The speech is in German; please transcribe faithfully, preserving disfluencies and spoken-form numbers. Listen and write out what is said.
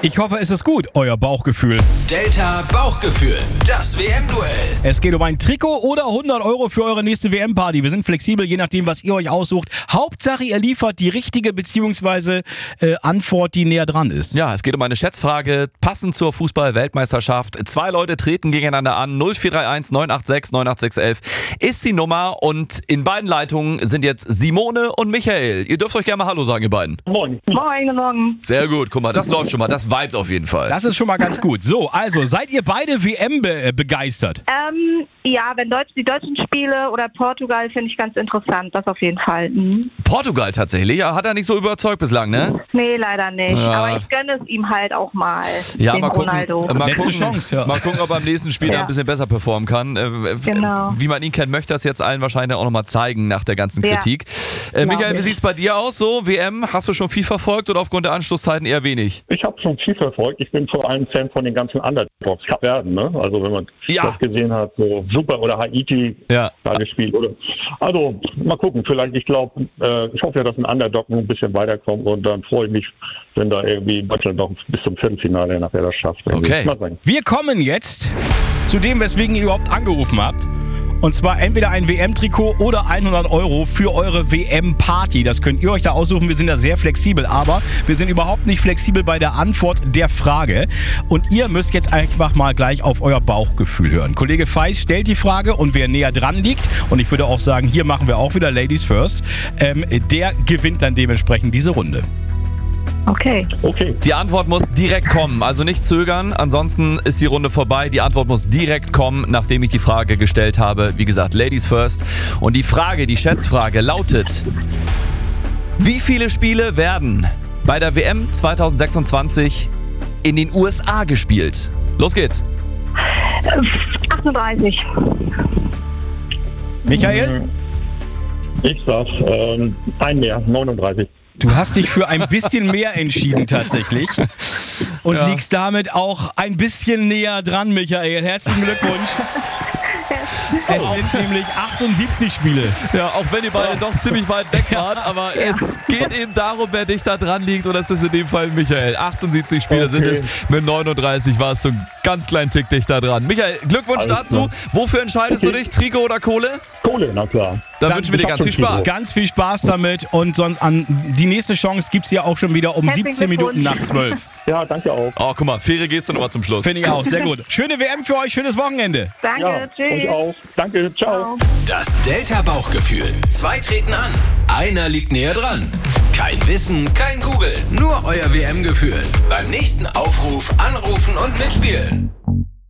Ich hoffe, es ist gut, euer Bauchgefühl. Delta Bauchgefühl, das W M-Duell. Es geht um ein Trikot oder hundert Euro für eure nächste W M-Party. Wir sind flexibel, je nachdem, was ihr euch aussucht. Hauptsache, ihr liefert die richtige bzw. Äh, Antwort, die näher dran ist. Ja, es geht um eine Schätzfrage, passend zur Fußball-Weltmeisterschaft. Zwei Leute treten gegeneinander an. null vier drei eins neun acht sechs neun acht sechs eins ist die Nummer und in beiden Leitungen sind jetzt Simone und Michael. Ihr dürft euch gerne mal Hallo sagen, ihr beiden. Moin. Moin, guten Morgen. Sehr gut, guck mal, das läuft schon mal, das vibet auf jeden Fall. Das ist schon mal ganz gut. So, also, seid ihr beide W M be begeistert? Ähm, ja, wenn Deutsch, die deutschen Spiele oder Portugal finde ich ganz interessant, das auf jeden Fall. Mhm. Portugal tatsächlich, ja, hat er nicht so überzeugt bislang, ne? Nee, leider nicht. Ja. Aber ich gönne es ihm halt auch mal. Ja, dem mal gucken, Ronaldo. äh, mal, Letzte gucken Chance, ja. mal gucken, ob er am nächsten Spiel Ja. da ein bisschen besser performen kann. Äh, Genau. Wie man ihn kennt, möchte das jetzt allen wahrscheinlich auch nochmal zeigen nach der ganzen Ja. Kritik. Äh, Michael, Glaub wie ich. sieht's bei dir aus so? W M, hast du schon viel verfolgt oder aufgrund der Anschlusszeiten eher wenig? Ich habe schon viel verfolgt. Ich bin vor allem Fan von den ganzen Underdogs. Kap Verden, ne? Also wenn man Ja. das gesehen hat, so super oder Haiti Ja. da gespielt. Oder, also mal gucken, vielleicht, ich glaube, äh, ich hoffe ja, dass ein Underdog noch ein bisschen weiterkommt und dann freue ich mich, wenn da irgendwie Deutschland noch bis zum Viertelfinale nachher das schafft. Irgendwie. Okay. Mal sehen. Wir kommen jetzt zu dem, weswegen ihr überhaupt angerufen habt. Und zwar entweder ein W M-Trikot oder hundert Euro für eure W M-Party. Das könnt ihr euch da aussuchen. Wir sind da sehr flexibel. Aber wir sind überhaupt nicht flexibel bei der Antwort der Frage. Und ihr müsst jetzt einfach mal gleich auf euer Bauchgefühl hören. Kollege Feis stellt die Frage und wer näher dran liegt, und ich würde auch sagen, hier machen wir auch wieder Ladies First, ähm, der gewinnt dann dementsprechend diese Runde. Okay. Okay. Die Antwort muss direkt kommen, also nicht zögern, ansonsten ist die Runde vorbei. Die Antwort muss direkt kommen, nachdem ich die Frage gestellt habe. Wie gesagt, Ladies first. Und die Frage, die Schätzfrage lautet: Wie viele Spiele werden bei der W M zwanzig sechsundzwanzig in den U S A gespielt? Los geht's. achtunddreißig. Michael, Ich sag ähm, ein mehr, neununddreißig. du hast dich für ein bisschen mehr entschieden tatsächlich. Und Ja. liegst damit auch ein bisschen näher dran, Michael. Herzlichen Glückwunsch. Es sind nämlich achtundsiebzig Spiele. Ja, auch wenn ihr beide doch ziemlich weit weg wart, aber es geht eben darum, wer dichter dran liegt, und das ist in dem Fall Michael. achtundsiebzig Spiele Okay. sind es, mit neununddreißig warst du einen ganz kleinen Tick dichter dran. Michael, Glückwunsch Alles dazu. klar. Wofür entscheidest Okay. du dich? Trikot oder Kohle? Kohle, na klar. Dann, Dann wünschen wir dir ganz viel ich hab schon Spaß. Ganz viel Spaß damit und sonst an die nächste Chance gibt es ja auch schon wieder um Herzlichen siebzehn Minuten nach Glückwunsch. zwölf. Ja, danke auch. Oh, guck mal, faire Geste nochmal zum Schluss. Finde ich auch, sehr gut. Schöne W M für euch, schönes Wochenende. Danke, Ja, tschüss. euch auch. Danke, ciao. Das Delta Bauchgefühl. Zwei treten an. Einer liegt näher dran. Kein Wissen, kein Googeln, nur euer W M-Gefühl. Beim nächsten Aufruf anrufen und mitspielen.